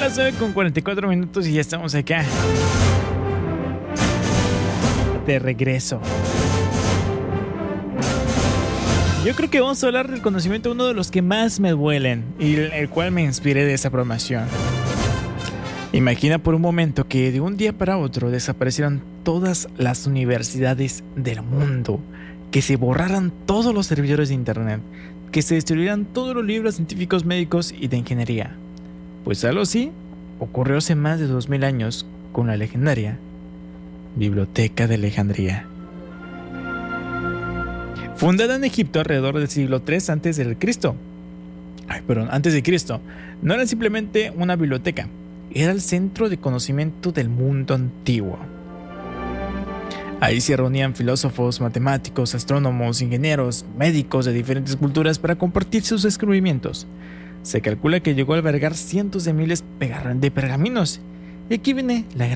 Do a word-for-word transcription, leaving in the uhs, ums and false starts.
las nueve con cuarenta y cuatro minutos y ya estamos acá. De regreso. Yo creo que vamos a hablar del conocimiento, uno de los que más me duelen y el, el cual me inspiré de esa programación. Imagina por un momento que de un día para otro desaparecieran todas las universidades del mundo, que se borraran todos los servidores de internet, que se destruyeran todos los libros científicos, médicos y de ingeniería. Pues algo así ocurrió hace más de dos mil años con la legendaria Biblioteca de Alejandría. Fundada en Egipto alrededor del siglo tres antes de Cristo. Ay, perdón, antes de Cristo. No era simplemente una biblioteca, era el centro de conocimiento del mundo antiguo. Ahí se reunían filósofos, matemáticos, astrónomos, ingenieros, médicos de diferentes culturas para compartir sus descubrimientos. Se calcula que llegó a albergar cientos de miles de pergaminos. Y aquí viene la gran